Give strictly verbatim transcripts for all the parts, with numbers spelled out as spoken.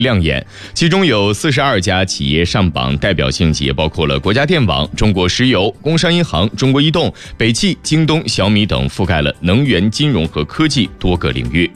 亮眼，其中有四十二家企业上榜，代表性企业包括了国家电网、中国石油、工商银行、中国移动、北汽、京东、小米等，覆盖了能源、金融和科技多个领域。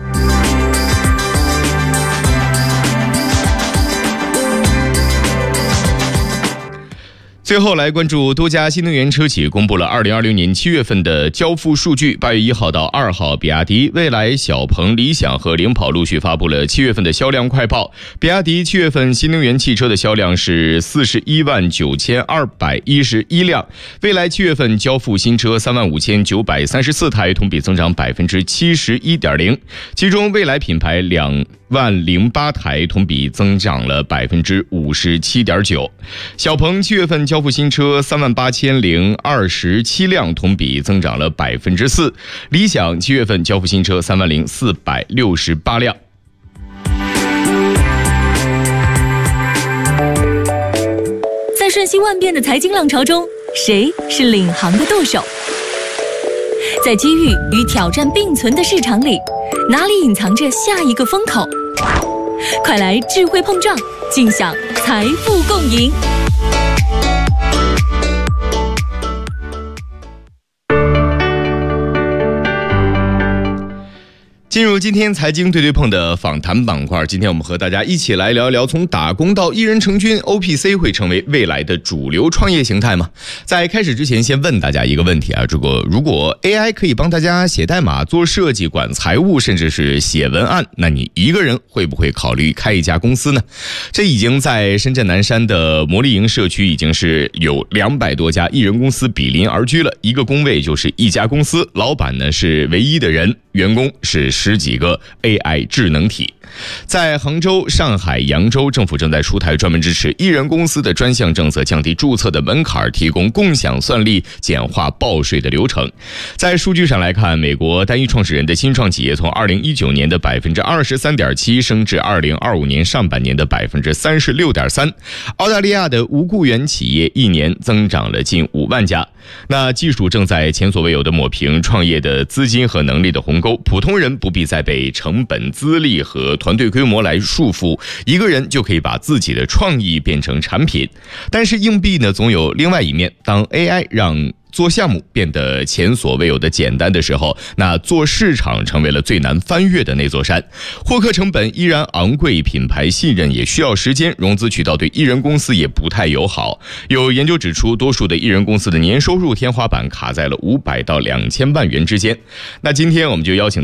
最后来关注多家新能源车企公布了二零二零年七月份的交付数据。八月一号到二号，比亚迪、蔚来、小鹏、理想和领跑陆续发布了七月份的销量快报。比亚迪七月份新能源汽车的销量是四十一万九千二百一十一辆，蔚来七月份交付新车三万五千九百三十四台，同比增长百分之七十一点零，其中蔚来品牌两万零八台，同比增长了百分之五十七点九。小鹏七月份交付新车三万八千零二十七辆，同比增长了百分之四。理想七月份交付新车三万零四百六十八辆。 在瞬息万变的财经浪潮中，谁是领航的舵手？在机遇与挑战并存的市场里，哪里隐藏着下一个风口？快来智慧碰撞，尽享财富共赢。 进入今天财经对对碰的访谈板块，今天我们和大家一起来聊一聊，从打工到一人成军 O P C 会成为未来的主流创业形态吗？在开始之前，先问大家一个问题啊，如果如果 A I 可以帮大家写代码、做设计、管财务，甚至是写文案，那你一个人会不会考虑开一家公司呢？这已经在深圳南山的魔力营社区已经是有两百多家艺人公司比邻而居了，一个工位就是一家公司，老板呢是唯一的人，员工是十几个 A I 智能体。在杭州、上海、扬州，政府正在出台专门支持艺人公司的专项政策，降低注册的门槛，提供共享算力，简化报税的流程。在数据上来看，美国单一创始人的新创企业从二零一九年的百分之二十三点七升至二零二五年上半年的百分之三十六点三。澳大利亚的无雇员企业一年增长了近五万家。那技术正在前所未有的抹平创业的资金和能力的鸿沟，普通人不必再被成本、资历和团队规模来束缚，一个人就可以把自己的创意变成产品。但是硬币呢，总有另外一面，当 A I 让做项目变得前所未有的简单的时候，那做市场成为了最难翻越的那座山。获客成本依然昂贵，品牌信任也需要时间，融资渠道对艺人公司也不太友好。有研究指出，多数的艺人公司的年收入天花板卡在了五百到两千万元之间。那今天我们就邀请